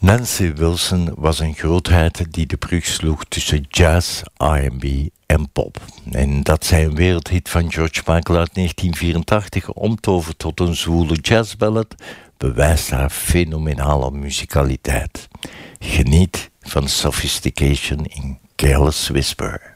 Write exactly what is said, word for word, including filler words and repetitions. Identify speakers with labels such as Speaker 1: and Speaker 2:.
Speaker 1: Nancy Wilson was een grootheid die de brug sloeg tussen jazz, R en B en pop. En dat zij een wereldhit van George Michael uit negentien vierentachtig omtovert tot een zwoele jazzballad bewijst haar fenomenale muzikaliteit. Geniet van Sophistication in Careless Whisper.